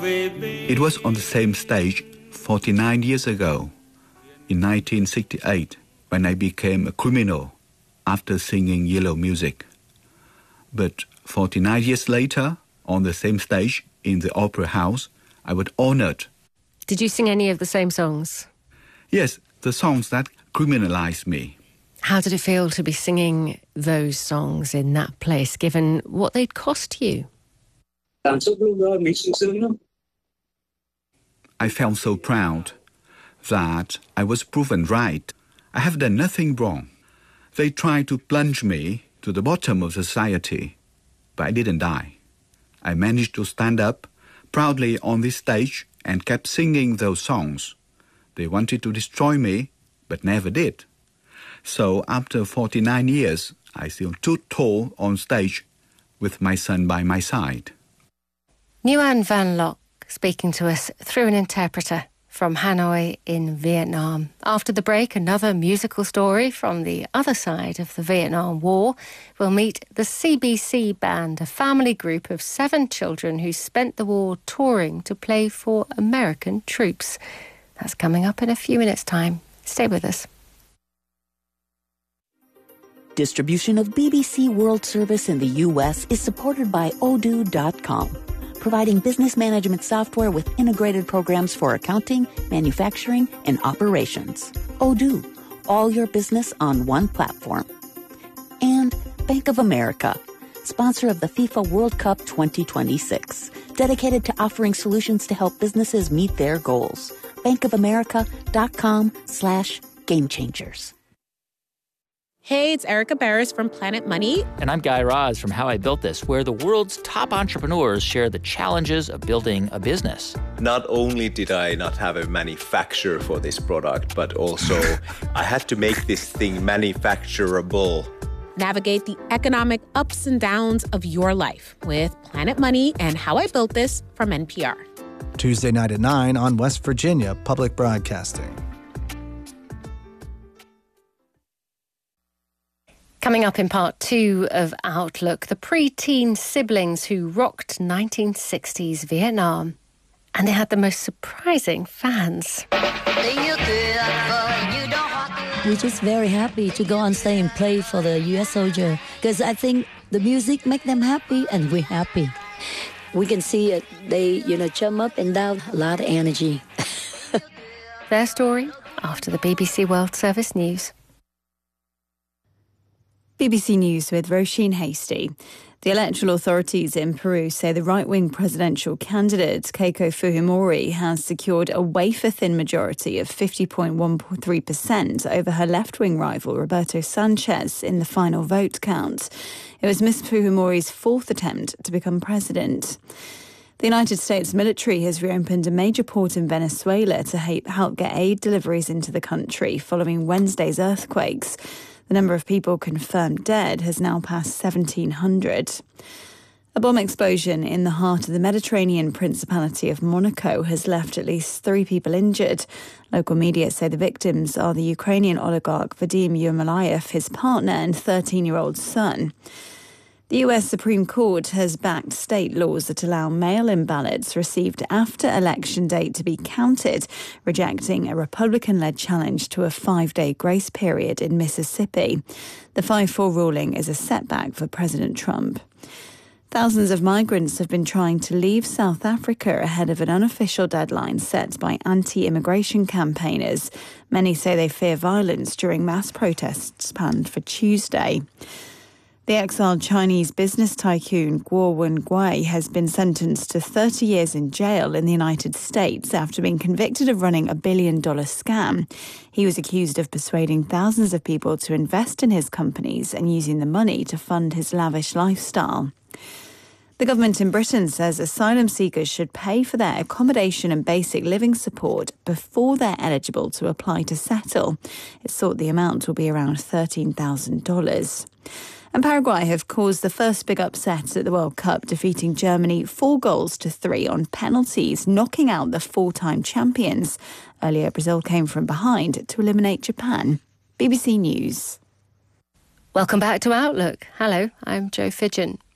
It was on the same stage 49 years ago, in 1968, when I became a criminal after singing Yellow Music. But 49 years later, on the same stage in the Opera House, I was honored. Did you sing any of the same songs? Yes, the songs that criminalized me. How did it feel to be singing those songs in that place, given what they'd cost you? I felt so proud that I was proven right. I have done nothing wrong. They tried to plunge me to the bottom of society, but I didn't die. I managed to stand up proudly on this stage and kept singing those songs. They wanted to destroy me, but never did. So after 49 years, I still stood tall on stage with my son by my side. Nguyen Van Loc speaking to us through an interpreter from Hanoi in Vietnam. After the break, another musical story from the other side of the Vietnam War. We'll meet the CBC Band, a family group of 7 children who spent the war touring to play for American troops. That's coming up in a few minutes' time. Stay with us. Distribution of BBC World Service in the U.S. is supported by Odoo.com, providing business management software with integrated programs for accounting, manufacturing, and operations. Odoo, all your business on one platform. And Bank of America, sponsor of the FIFA World Cup 2026, dedicated to offering solutions to help businesses meet their goals. bankofamerica.com/gamechangers. Hey, it's Erica Barris from Planet Money. And I'm Guy Raz from How I Built This, where the world's top entrepreneurs share the challenges of building a business. Not only did I not have a manufacturer for this product, but also I had to make this thing manufacturable. Navigate the economic ups and downs of your life with Planet Money and How I Built This from NPR. Tuesday night at 9 on West Virginia Public Broadcasting. Coming up in part 2 of Outlook, the pre-teen siblings who rocked 1960s Vietnam. And they had the most surprising fans. We're just very happy to go on stage and play for the U.S. soldier because I think the music make them happy and we're happy. We can see it. They, jump up and down, a lot of energy. Their story after the BBC World Service News. BBC News with Roisin Hasty. The electoral authorities in Peru say the right-wing presidential candidate, Keiko Fujimori, has secured a wafer-thin majority of 50.13% over her left-wing rival, Roberto Sanchez, in the final vote count. It was Ms. Fujimori's 4th attempt to become president. The United States military has reopened a major port in Venezuela to help get aid deliveries into the country following Wednesday's earthquakes. The number of people confirmed dead has now passed 1,700. A bomb explosion in the heart of the Mediterranean Principality of Monaco has left at least 3 people injured. Local media say the victims are the Ukrainian oligarch Vadim Yermolayev, his partner and 13-year-old son. The US Supreme Court has backed state laws that allow mail-in ballots received after election date to be counted, rejecting a Republican-led challenge to a 5-day grace period in Mississippi. The 5-4 ruling is a setback for President Trump. Thousands of migrants have been trying to leave South Africa ahead of an unofficial deadline set by anti-immigration campaigners. Many say they fear violence during mass protests planned for Tuesday. The exiled Chinese business tycoon Guo Wengui has been sentenced to 30 years in jail in the United States after being convicted of running a $1 billion scam. He was accused of persuading thousands of people to invest in his companies and using the money to fund his lavish lifestyle. The government in Britain says asylum seekers should pay for their accommodation and basic living support before they're eligible to apply to settle. It's thought the amount will be around $13,000. And Paraguay have caused the first big upset at the World Cup, defeating Germany 4-3 on penalties, knocking out the 4-time champions. Earlier, Brazil came from behind to eliminate Japan. BBC News. Welcome back to Outlook. Hello, I'm Jo Fidgen.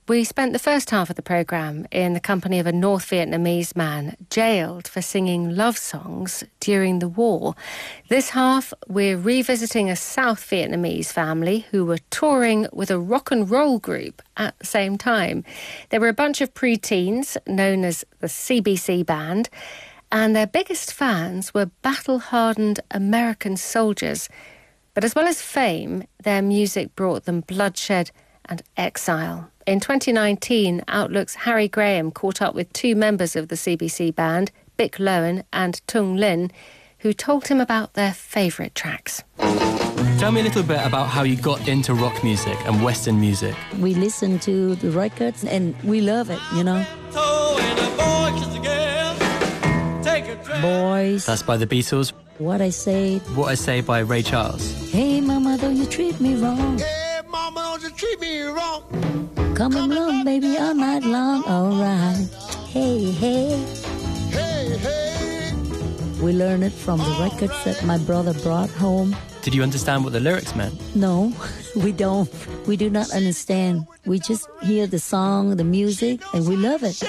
We spent the first half of the programme in the company of a North Vietnamese man jailed for singing love songs during the war. This half, we're revisiting a South Vietnamese family who were touring with a rock and roll group at the same time. They were a bunch of pre-teens known as the CBC Band, and their biggest fans were battle-hardened American soldiers. But as well as fame, their music brought them bloodshed and exile. In 2019, Outlook's Harry Graham caught up with two members of the CBC Band, Bic Lowen and Tung Lin, who told him about their favourite tracks. Tell me a little bit about how you got into rock music and Western music. We listen to the records and we love it, you know. Boys. That's by the Beatles. What I Say. What I Say by Ray Charles. Hey mama, don't you treat me wrong. Hey mama, don't you treat me wrong. Come along, baby, all night long, alright. Hey, hey. Hey, hey. We learned it from the records that my brother brought home. Did you understand what the lyrics meant? No, we don't. We do not understand. We just hear the song, the music, and we love it.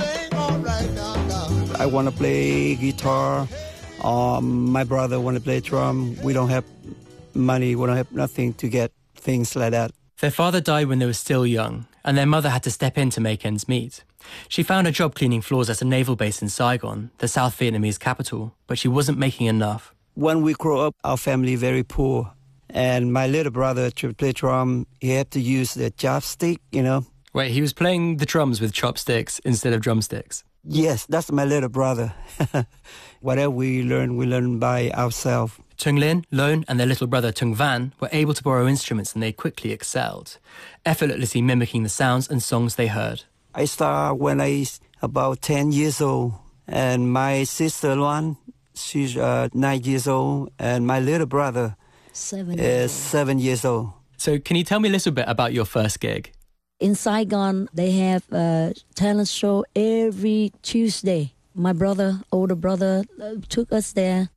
I want to play guitar. My brother want to play drum. We don't have money. We don't have nothing to get things like that. Their father died when they were still young, and their mother had to step in to make ends meet. She found a job cleaning floors at a naval base in Saigon, the South Vietnamese capital, but she wasn't making enough. When we grew up, our family very poor. And my little brother, to play drum, he had to use the chopstick, you know. Wait, he was playing the drums with chopsticks instead of drumsticks? Yes, that's my little brother. Whatever we learn by ourselves. Tung Lin, Lowen and their little brother Tung Van were able to borrow instruments and they quickly excelled, effortlessly mimicking the sounds and songs they heard. I started when I was about 10 years old, and my sister Luan, she's 9 years old, and my little brother is 7 years old. So can you tell me a little bit about your first gig? In Saigon, they have a talent show every Tuesday. My brother, older brother, took us there.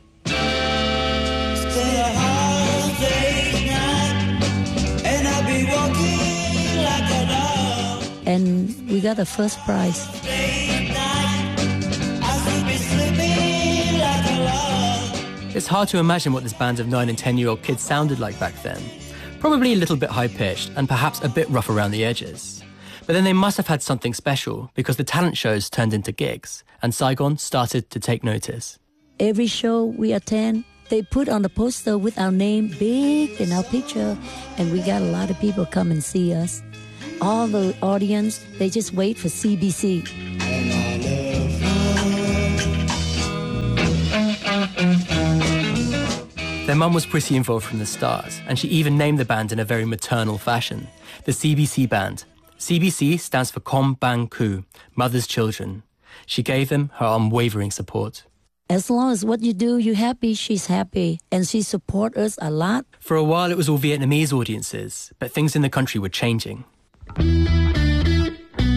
And we got the first prize. It's hard to imagine what this band of 9 and 10-year-old kids sounded like back then. Probably a little bit high-pitched and perhaps a bit rough around the edges. But then they must have had something special because the talent shows turned into gigs and Saigon started to take notice. Every show we attend, they put on the poster with our name big in our picture, and we got a lot of people come and see us. All the audience, they just wait for CBC. Their mum was pretty involved from the start, and she even named the band in a very maternal fashion, the CBC Band. CBC stands for Com Bang Ku, Mother's Children. She gave them her unwavering support. As long as what you do, you're happy, she's happy, and she supports us a lot. For a while, it was all Vietnamese audiences, but things in the country were changing. The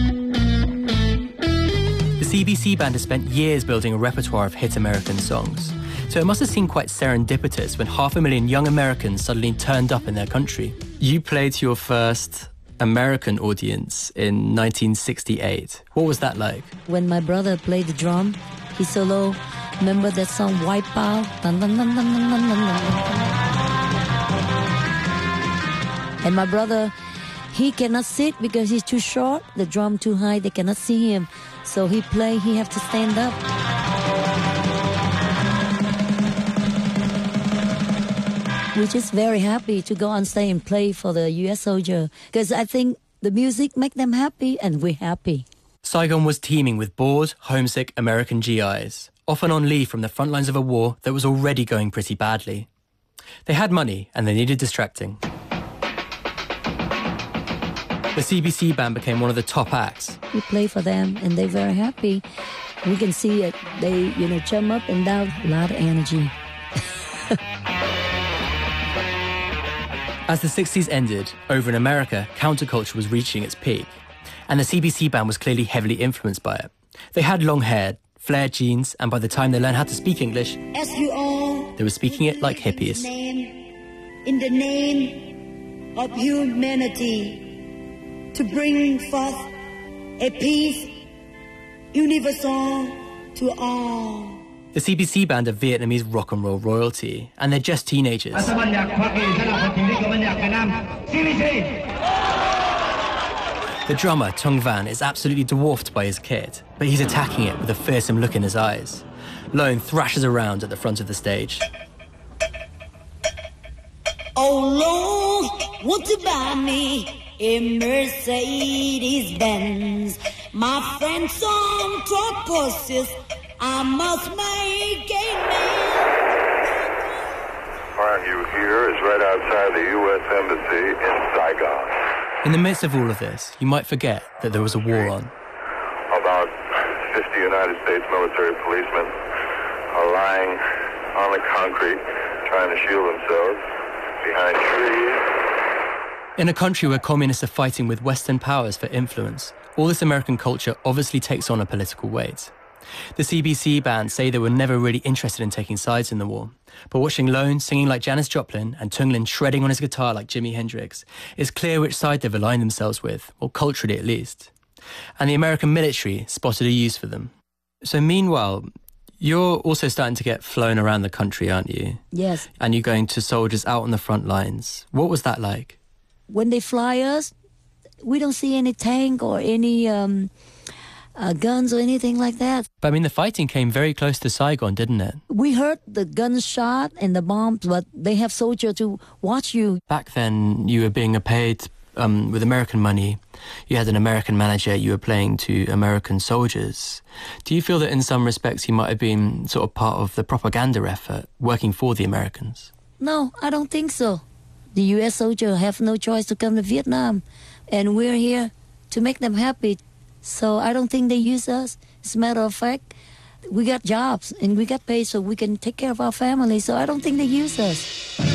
CBC Band has spent years building a repertoire of hit American songs, so it must have seemed quite serendipitous when 500,000 young Americans suddenly turned up in their country. You played to your first American audience in 1968. What was that like? When my brother played the drum, he solo, remember that song Wipeout? Dun, dun, dun, dun, dun, dun, dun, dun. And my brother, he cannot sit because he's too short, the drum too high, they cannot see him. So he have to stand up. We're just very happy to go on stage and play for the U.S. soldier because I think the music make them happy and we're happy. Saigon was teeming with bored, homesick American GIs, often on leave from the front lines of a war that was already going pretty badly. They had money and they needed distracting. The CBC Band became one of the top acts. We play for them and they're very happy. We can see it. They, jump up and down, a lot of energy. As the 60s ended, over in America, counterculture was reaching its peak, and the CBC Band was clearly heavily influenced by it. They had long hair, flared jeans, and by the time they learned how to speak English, they were speaking it like hippies. In the name of humanity, to bring forth a peace universal to all. The CBC band are Vietnamese rock and roll royalty, and they're just teenagers. The drummer, Tung Van, is absolutely dwarfed by his kit, but he's attacking it with a fearsome look in his eyes. Lone thrashes around at the front of the stage. Oh Lord, won't you buy me a Mercedes-Benz? My friend some truck pushes, I must make a man. Find you here is right outside the U.S. Embassy in Saigon. In the midst of all of this, you might forget that there was a war on. About 50 United States military policemen are lying on the concrete trying to shield themselves behind trees. In a country where communists are fighting with Western powers for influence, all this American culture obviously takes on a political weight. The CBC band say they were never really interested in taking sides in the war, but watching Lone singing like Janis Joplin and Tung Lin shredding on his guitar like Jimi Hendrix, it's clear which side they've aligned themselves with, or culturally at least. And the American military spotted a use for them. So meanwhile, you're also starting to get flown around the country, aren't you? Yes. And you're going to soldiers out on the front lines. What was that like? When they fly us, we don't see any tank or any guns or anything like that. But I mean, the fighting came very close to Saigon, didn't it? We heard the gunshot and the bombs, but they have soldiers to watch you. Back then, you were being paid with American money. You had an American manager, you were playing to American soldiers. Do you feel that in some respects you might have been sort of part of the propaganda effort, working for the Americans? No, I don't think so. The U.S. soldiers have no choice to come to Vietnam, and we're here to make them happy. So I don't think they use us. As a matter of fact, we got jobs and we got paid so we can take care of our family. So I don't think they use us.